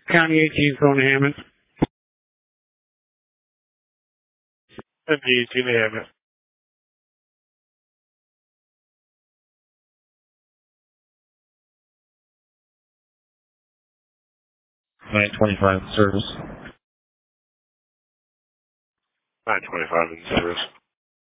County 18 phone to Hammond. County 18 to Hammond. 925 in service. 925 in service.